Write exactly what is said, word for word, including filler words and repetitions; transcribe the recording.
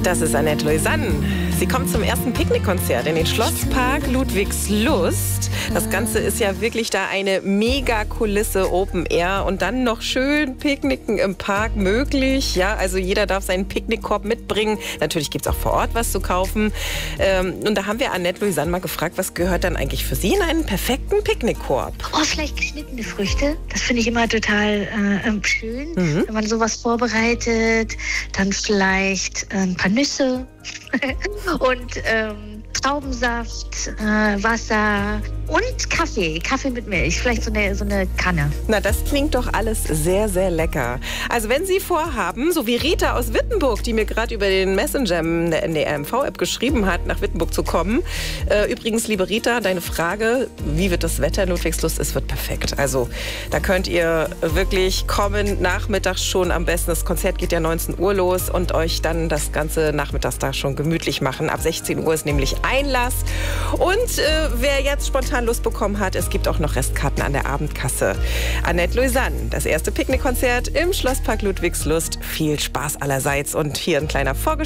Das ist Annette Lausanne. Sie kommt zum ersten Picknickkonzert in den Schlosspark Ludwigslust. Das Ganze ist ja wirklich da eine Mega-Kulisse, Open Air und dann noch schön Picknicken im Park möglich. Ja, also jeder darf seinen Picknickkorb mitbringen. Natürlich gibt es auch vor Ort was zu kaufen. Ähm, und da haben wir Annette Lausanne mal gefragt, was gehört dann eigentlich für Sie in einen perfekten Picknickkorb? Oh, vielleicht geschnittene Früchte. Das finde ich immer total äh, schön, mhm. wenn man sowas vorbereitet. Dann vielleicht äh, ein paar Nüsse und ähm, Traubensaft, äh, Wasser und Kaffee. Kaffee mit Milch. Vielleicht so eine, so eine Kanne. Na, das klingt doch alles sehr, sehr lecker. Also wenn Sie vorhaben, so wie Rita aus Wittenburg, die mir gerade über den Messenger der N D R M V-App geschrieben hat, nach Wittenburg zu kommen. Äh, übrigens, liebe Rita, deine Frage, wie wird das Wetter in Ludwigslust? Es wird perfekt. Also da könnt ihr wirklich kommen, nachmittags schon am besten. Das Konzert geht ja neunzehn Uhr los und euch dann das ganze nachmittags da schon gemütlich machen. Ab sechzehn Uhr ist nämlich Einlass. Und äh, wer jetzt spontan Lust bekommen hat, es gibt auch noch Restkarten an der Abendkasse. Annette Lausanne, das erste Picknickkonzert im Schlosspark Ludwigslust. Viel Spaß allerseits und hier ein kleiner Vorgeschmack